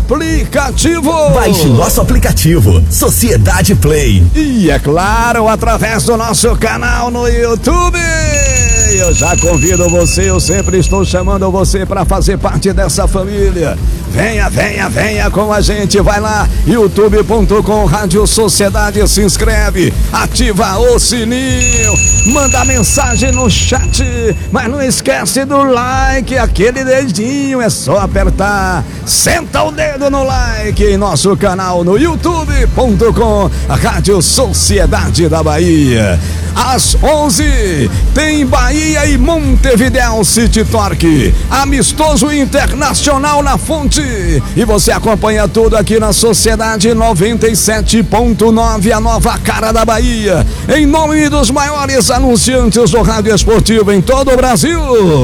aplicativo. Baixe nosso aplicativo, Sociedade Play. E é claro, através do nosso canal no YouTube. Eu já convido você, eu sempre estou chamando você para fazer parte dessa família. Venha com a gente, vai lá, youtube.com Rádio Sociedade, se inscreve, ativa o sininho, manda mensagem no chat, mas não esquece do like, aquele dedinho, é só apertar, senta o dedo no like em nosso canal no youtube.com Rádio Sociedade da Bahia. Às 11 tem Bahia e Montevidéu City Torque, amistoso internacional na Fonte, e você acompanha tudo aqui na Sociedade 97.9, a nova cara da Bahia, em nome dos maiores anunciantes do rádio esportivo em todo o Brasil.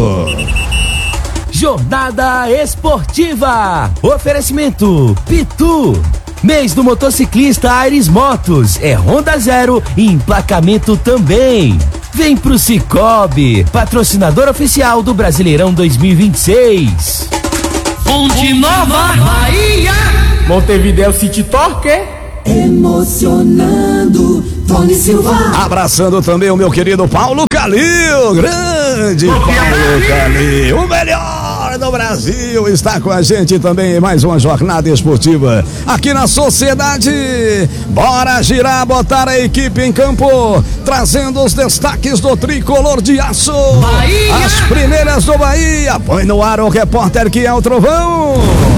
Jornada Esportiva, oferecimento Pitu. Mês do motociclista Aires Motos, é Honda Zero e emplacamento também. Vem pro Cicobi, patrocinador oficial do Brasileirão 2026. Fonte Nova, Bahia. Montevidéu City Torque. Emocionando, Tony Silva. Abraçando também o meu querido Paulo Calil, grande Paulo Calil, o melhor do Brasil, está com a gente também em mais uma jornada esportiva aqui na Sociedade. Bora girar, botar a equipe em campo, trazendo os destaques do tricolor de aço. Bahia. As primeiras do Bahia. Põe no ar o repórter que é o Trovão.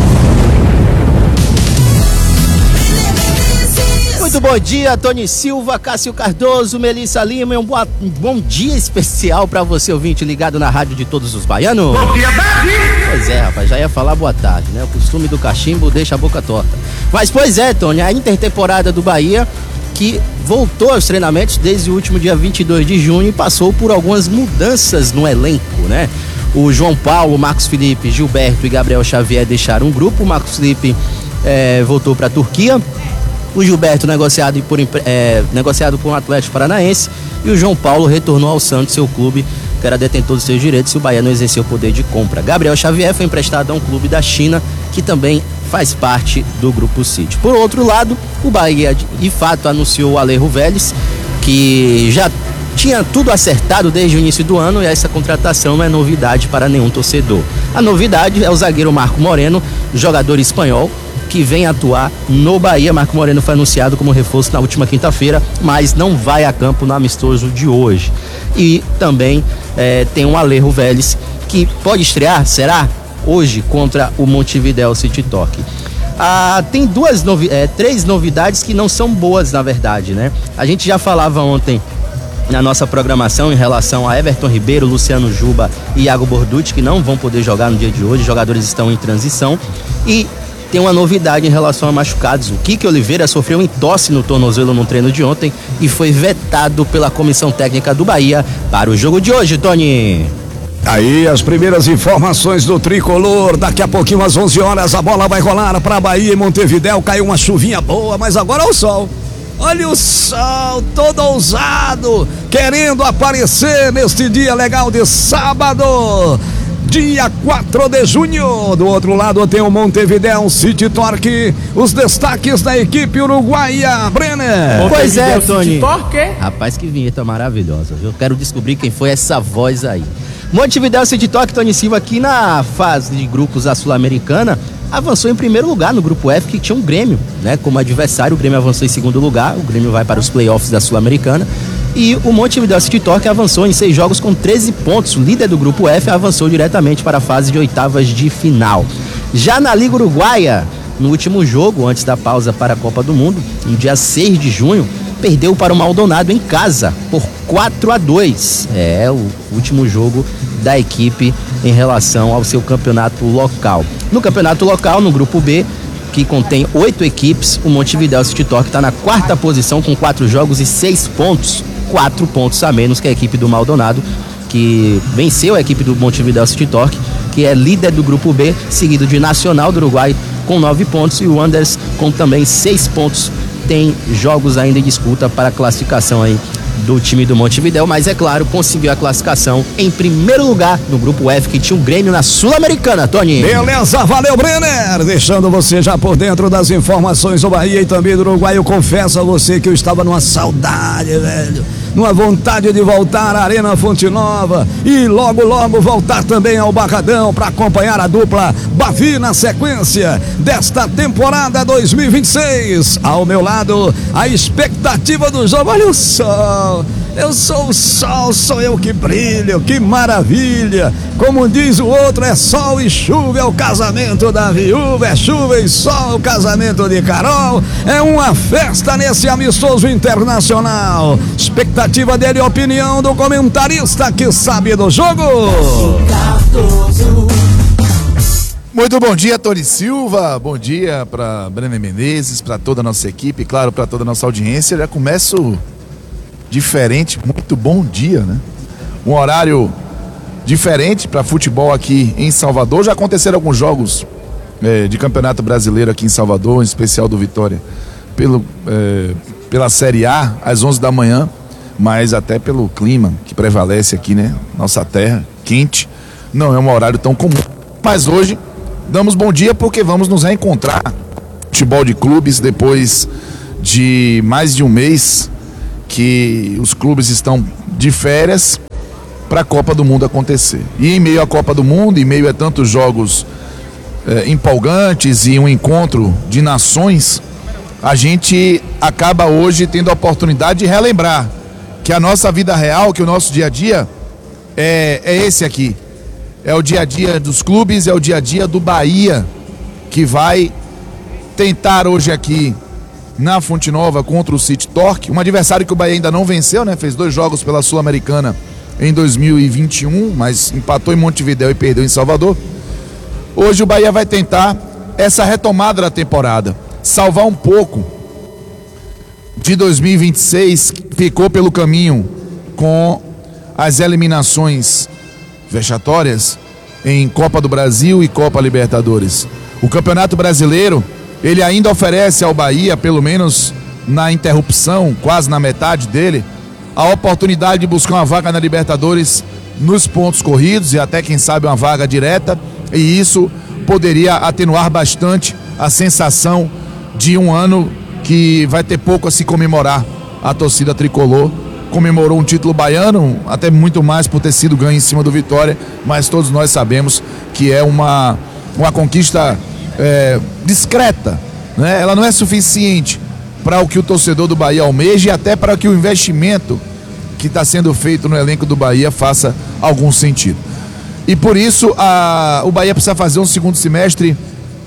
Muito bom dia, Tony Silva, Cássio Cardoso, Melissa Lima, e um bom dia especial pra você, ouvinte ligado na rádio de todos os baianos. Bom dia, Davi. Pois é, rapaz, já ia falar boa tarde, né? O costume do cachimbo deixa a boca torta. Mas pois é, Tony, a intertemporada do Bahia, que voltou aos treinamentos desde o último dia 22 de junho e passou por algumas mudanças no elenco, né? O João Paulo, Marcos Felipe, Gilberto e Gabriel Xavier deixaram um grupo. O Marcos Felipe voltou pra Turquia. O Gilberto negociado por um Atlético Paranaense, e o João Paulo retornou ao Santos, seu clube, que era detentor dos seus direitos, e o Bahia não exerceu o poder de compra. Gabriel Xavier foi emprestado a um clube da China, que também faz parte do Grupo City. Por outro lado, o Bahia de fato anunciou o Alejo Vélez, que já tinha tudo acertado desde o início do ano, e essa contratação não é novidade para nenhum torcedor. A novidade é o zagueiro Marco Moreno, jogador espanhol, que vem atuar no Bahia. Marco Moreno foi anunciado como reforço na última quinta-feira, mas não vai a campo no amistoso de hoje. E também tem um Alejo Vélez, que pode estrear, será? Hoje, contra o Montevidéu City Torque. Tem três novidades que não são boas, na verdade, né? A gente já falava ontem na nossa programação em relação a Everton Ribeiro, Luciano Juba e Iago Borducci, que não vão poder jogar no dia de hoje. Os jogadores estão em transição. E tem uma novidade em relação a machucados. O Kike Oliveira sofreu entorse no tornozelo no treino de ontem e foi vetado pela comissão técnica do Bahia para o jogo de hoje, Tony. Aí as primeiras informações do tricolor. Daqui a pouquinho às 11 horas a bola vai rolar para Bahia e Montevidéu. Caiu uma chuvinha boa, mas agora é o sol. Olha o sol, todo ousado, querendo aparecer neste dia legal de sábado, dia 4 de junho. Do outro lado tem o Montevidéu City Torque. Os destaques da equipe uruguaia, Brenner. Pois é, Tony. Rapaz, que vinheta maravilhosa. Eu quero descobrir quem foi essa voz aí. Montevidéu City Torque, Tony Silva, aqui na fase de grupos da Sul-Americana, avançou em primeiro lugar no grupo F, que tinha um Grêmio, né, como adversário. O Grêmio avançou em segundo lugar. O Grêmio vai para os playoffs da Sul-Americana. E o Montevidéu City Torque avançou em 6 jogos com 13 pontos. O líder do grupo F avançou diretamente para a fase de oitavas de final. Já na Liga Uruguaia, no último jogo, antes da pausa para a Copa do Mundo, no dia 6 de junho, perdeu para o Maldonado em casa por 4-2. É o último jogo da equipe em relação ao seu campeonato local. No campeonato local, no grupo B, que contém 8 equipes, o Montevidéu City Torque está na 4ª posição com 4 jogos e 6 pontos. 4 pontos a menos que a equipe do Maldonado, que venceu a equipe do Montevidéu City Torque, que é líder do grupo B, seguido de Nacional do Uruguai com 9 pontos, e o Wanderers com também 6 pontos. Tem jogos ainda em disputa para a classificação aí do time do Montevidéu, mas é claro, conseguiu a classificação em primeiro lugar no grupo F, que tinha um Grêmio na Sul-Americana, Tony. Beleza, valeu, Brenner. Deixando você já por dentro das informações do Bahia e também do Uruguai. Eu confesso a você que eu estava numa saudade, velho. Numa vontade de voltar à Arena Fonte Nova e logo voltar também ao Barradão para acompanhar a dupla Bavi na sequência desta temporada 2026. Ao meu lado, a expectativa do jogo. Olha o sol. Eu sou o sol, sou eu que brilho, que maravilha. Como diz o outro, é sol e chuva, é o casamento da viúva, é chuva e sol, o casamento de Carol. É uma festa nesse amistoso internacional. Expectativa dele, opinião do comentarista que sabe do jogo. Muito bom dia, Tony Silva. Bom dia para Brenner Menezes, para toda a nossa equipe e, claro, para toda a nossa audiência. Já começo diferente, muito bom dia, né? Um horário diferente para futebol aqui em Salvador. Já aconteceram alguns jogos de Campeonato Brasileiro aqui em Salvador, em especial do Vitória, pela Série A, às 11 da manhã, mas até pelo clima que prevalece aqui, né? Nossa terra, quente, não é um horário tão comum. Mas hoje, damos bom dia porque vamos nos reencontrar. Futebol de clubes, depois de mais de um mês que os clubes estão de férias para a Copa do Mundo acontecer. E em meio à Copa do Mundo, em meio a tantos jogos empolgantes e um encontro de nações, a gente acaba hoje tendo a oportunidade de relembrar que a nossa vida real, que o nosso dia a dia é esse aqui. É o dia a dia dos clubes, é o dia a dia do Bahia, que vai tentar hoje aqui na Fonte Nova contra o City Torque, um adversário que o Bahia ainda não venceu, né? Fez 2 jogos pela Sul-Americana em 2021, mas empatou em Montevidéu e perdeu em Salvador. Hoje o Bahia vai tentar essa retomada da temporada, salvar um pouco de 2026, que ficou pelo caminho com as eliminações vexatórias em Copa do Brasil e Copa Libertadores. O Campeonato Brasileiro, ele ainda oferece ao Bahia, pelo menos na interrupção, quase na metade dele, a oportunidade de buscar uma vaga na Libertadores nos pontos corridos e até, quem sabe, uma vaga direta, e isso poderia atenuar bastante a sensação de um ano que vai ter pouco a se comemorar. A torcida tricolor comemorou um título baiano, até muito mais por ter sido ganho em cima do Vitória, mas todos nós sabemos que é uma conquista discreta, né? Ela não é suficiente para o que o torcedor do Bahia almeja e até para que o investimento que está sendo feito no elenco do Bahia faça algum sentido. E por isso o Bahia precisa fazer um segundo semestre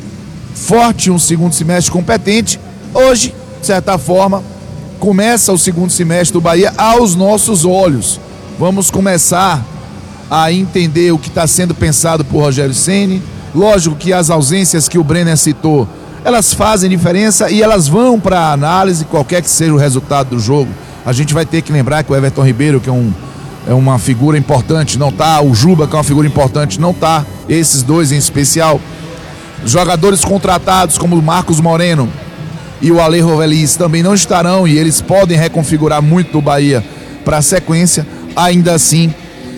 forte, um segundo semestre competente. Hoje, de certa forma, começa o segundo semestre do Bahia aos nossos olhos. Vamos começar a entender o que está sendo pensado por Rogério Ceni. Lógico que as ausências que o Brenner citou, elas fazem diferença e elas vão para a análise, qualquer que seja o resultado do jogo. A gente vai ter que lembrar que o Everton Ribeiro, que é uma figura importante, não tá. O Juba, que é uma figura importante, não tá. Esses dois em especial. Jogadores contratados como o Marcos Moreno e o Ale Roveliz também não estarão, e eles podem reconfigurar muito o Bahia para a sequência. Ainda assim,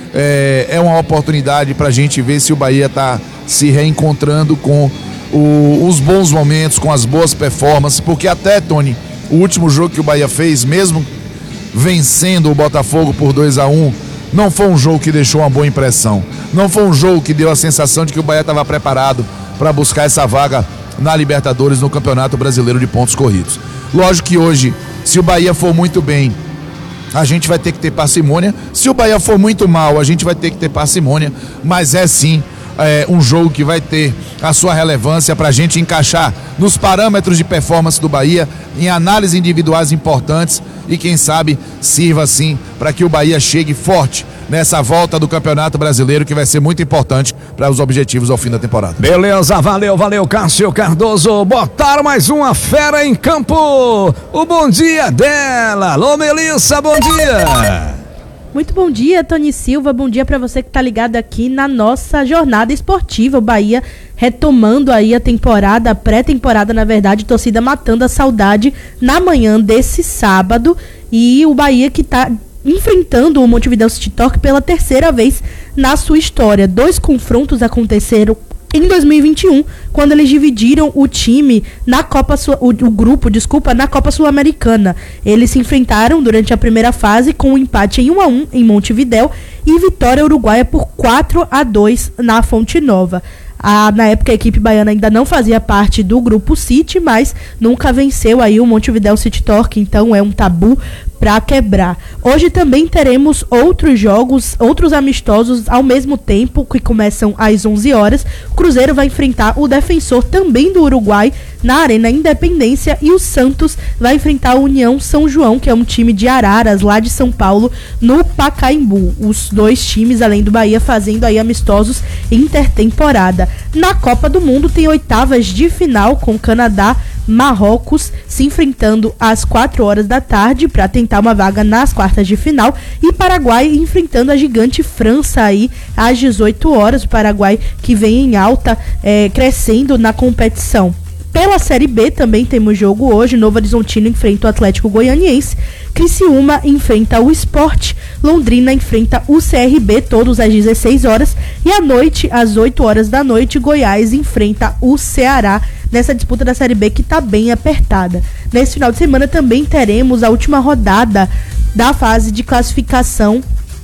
é uma oportunidade para a gente ver se o Bahia está se reencontrando com os bons momentos, com as boas performances, porque até, Tony, o último jogo que o Bahia fez, mesmo vencendo o Botafogo por 2-1, não foi um jogo que deixou uma boa impressão, não foi um jogo que deu a sensação de que o Bahia estava preparado para buscar essa vaga na Libertadores, no Campeonato Brasileiro de Pontos Corridos. Lógico que hoje, se o Bahia for muito bem, a gente vai ter que ter parcimônia. Se o Bahia for muito mal, a gente vai ter que ter parcimônia, mas é sim um jogo que vai ter a sua relevância para a gente encaixar nos parâmetros de performance do Bahia, em análises individuais importantes, e quem sabe sirva assim para que o Bahia chegue forte nessa volta do Campeonato Brasileiro, que vai ser muito importante para os objetivos ao fim da temporada. Beleza, valeu, Cássio Cardoso. Botaram mais uma fera em campo. O bom dia dela. Alô, Melissa, bom dia. Muito bom dia, Tony Silva. Bom dia para você que está ligado aqui na nossa jornada esportiva. O Bahia retomando aí a temporada, a pré-temporada, na verdade, torcida matando a saudade na manhã desse sábado. E o Bahia que está enfrentando o Montevideo City Torque pela terceira vez na sua história. 2 confrontos aconteceram em 2021, quando eles dividiram o time na Copa na Copa Sul-Americana. Eles se enfrentaram durante a primeira fase com um empate em 1-1 em Montevideo e vitória uruguaia por 4-2 na Fonte Nova. Na época a equipe baiana ainda não fazia parte do grupo City, mas nunca venceu aí o Montevideo City Torque, então é um tabu para quebrar. Hoje também teremos outros jogos, outros amistosos ao mesmo tempo, que começam às 11 horas. O Cruzeiro vai enfrentar o Defensor, também do Uruguai, na Arena Independência, e o Santos vai enfrentar a União São João, que é um time de Araras, lá de São Paulo, no Pacaembu. Os 2 times, além do Bahia, fazendo aí amistosos intertemporada. Na Copa do Mundo tem oitavas de final com Canadá, Marrocos se enfrentando às 4 horas da tarde para tentar uma vaga nas quartas de final, e Paraguai enfrentando a gigante França aí às 18 horas. O Paraguai que vem em alta, crescendo na competição. Pela Série B também temos jogo hoje. Novo Horizontino enfrenta o Atlético Goianiense, Criciúma enfrenta o Sport, Londrina enfrenta o CRB, todos às 16 horas, e à noite, às 8 horas da noite, Goiás enfrenta o Ceará, nessa disputa da Série B que está bem apertada. Nesse final de semana também teremos a última rodada da fase de classificação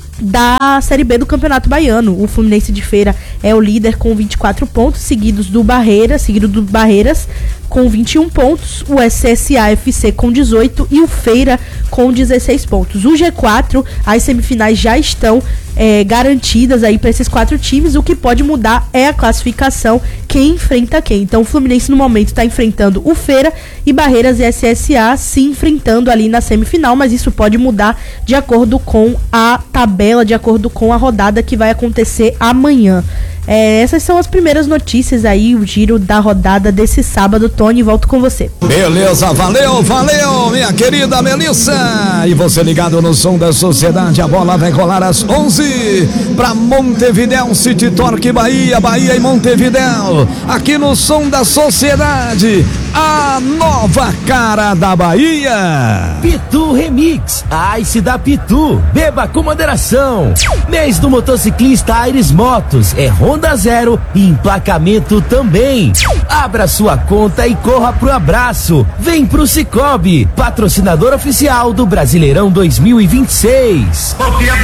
da Série B do Campeonato Baiano. O Fluminense de Feira é o líder com 24 pontos, seguido do Barreiras com 21 pontos, o SSA-FC com 18 e o Feira com 16 pontos. O G4, as semifinais já estão garantidas aí para esses 4 times. O que pode mudar é a classificação, quem enfrenta quem. Então o Fluminense no momento está enfrentando o Feira, e Barreiras e SSA se enfrentando ali na semifinal, mas isso pode mudar de acordo com a tabela, de acordo com a rodada que vai acontecer amanhã. Essas são as primeiras notícias aí, o giro da rodada desse sábado. Tony, volto com você. Beleza, valeu, minha querida Melissa. E você ligado no Som da Sociedade, a bola vai rolar às 11 para Montevideo City Torque, Bahia e Montevideo. Aqui no Som da Sociedade, a nova cara da Bahia. Pitu Remix, a Ice da Pitu, beba com moderação. Mês do motociclista Aires Motos, é Honda Zero e emplacamento também. Abra sua conta e corra pro abraço. Vem pro Cicobi, patrocinador oficial do Brasileirão 2026.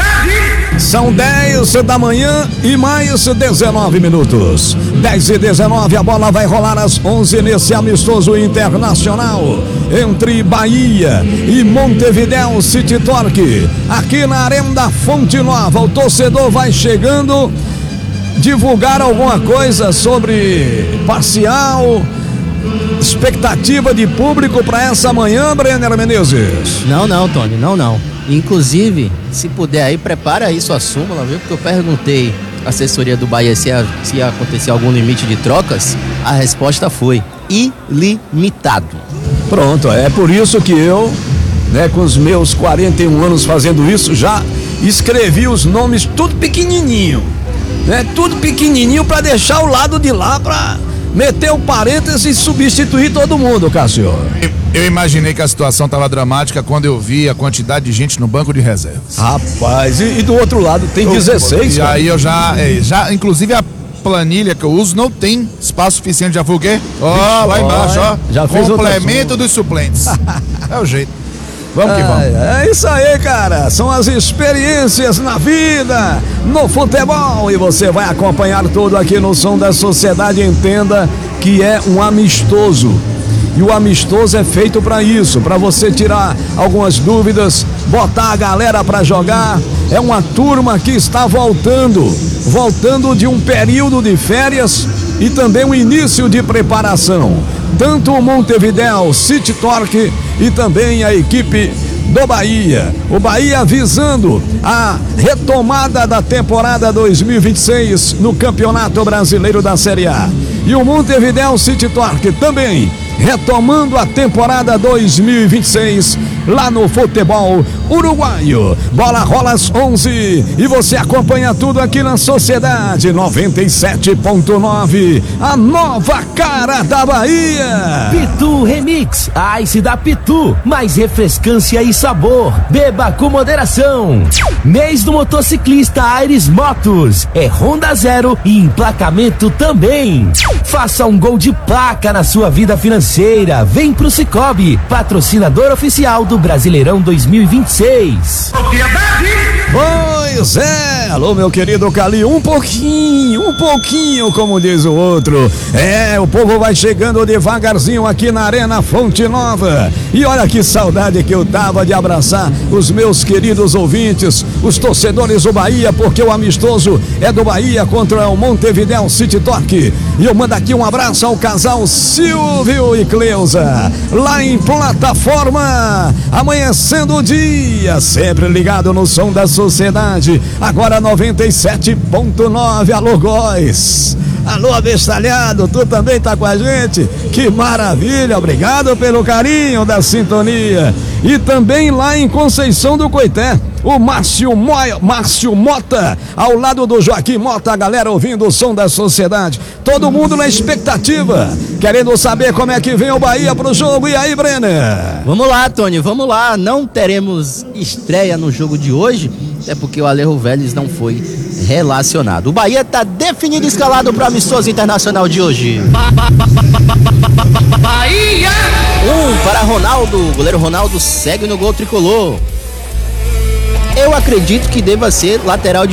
São 10 da manhã e mais 19 minutos. 10:19, a bola vai rolar às 11 nesse amistoso internacional entre Bahia e Montevideo City Torque, aqui na Arena Fonte Nova. O torcedor vai chegando. Divulgar alguma coisa sobre parcial, expectativa de público para essa manhã, Brenner Menezes? Não, Tony, não. Inclusive, se puder aí, prepara aí sua súmula, viu? Porque eu perguntei à assessoria do Bahia se ia acontecer algum limite de trocas. A resposta foi ilimitado. Pronto, é por isso que eu, com os meus 41 anos fazendo isso, já escrevi os nomes tudo pequenininho. Tudo pequenininho para deixar o lado de lá, para meter o parênteses e substituir todo mundo, Cássio. Eu imaginei que a situação estava dramática quando eu vi a quantidade de gente no banco de reservas. Rapaz, e do outro lado tem 16. E aí eu já, inclusive a planilha que eu uso não tem espaço suficiente, já vulguei. Lá embaixo, já fez complemento dos suplentes. É o jeito. Vamos que vamos. É isso aí, cara. São as experiências na vida, no futebol. E você vai acompanhar tudo aqui no Som da Sociedade. Entenda que é um amistoso. E o amistoso é feito para isso, para você tirar algumas dúvidas, botar a galera para jogar. É uma turma que está voltando de um período de férias e também um início de preparação. Tanto o Montevideo City Torque e também a equipe do Bahia. O Bahia visando a retomada da temporada 2026 no Campeonato Brasileiro da Série A. E o Montevideo City Torque também retomando a temporada 2026 lá no futebol uruguaio. Bola rola às 11 e você acompanha tudo aqui na Sociedade 97.9, a nova cara da Bahia. Pitu Remix, Ice da Pitu, mais refrescância e sabor. Beba com moderação. Mês do motociclista Aires Motos, é Honda Zero e emplacamento também. Faça um gol de placa na sua vida financeira. Vem pro Cicobi, patrocinador oficial do Brasileirão 2026. Pois é, alô meu querido Cali, um pouquinho, como diz o outro. É, o povo vai chegando devagarzinho aqui na Arena Fonte Nova. E olha que saudade que eu tava de abraçar os meus queridos ouvintes, os torcedores do Bahia, porque o amistoso é do Bahia contra o Montevideo City Torque. E eu mando aqui um abraço ao casal Silvio e Cleusa, lá em Plataforma, amanhecendo o dia, sempre ligado no som da Sociedade, agora 97.9, alô Góis. Alô, abestalhado, tu também tá com a gente? Que maravilha, obrigado pelo carinho da sintonia. E também lá em Conceição do Coité, o Márcio Mota, ao lado do Joaquim Mota, a galera ouvindo o som da Sociedade. Todo mundo na expectativa, querendo saber como é que vem o Bahia pro jogo. E aí, Brenner? Vamos lá, Tony, vamos lá. Não teremos estreia no jogo de hoje, até porque o Alejo Vélez não foi relacionado. O Bahia tá definido e escalado para o amistoso internacional de hoje. Bahia! Para Ronaldo, o goleiro Ronaldo segue no gol tricolor. Eu acredito que deva ser lateral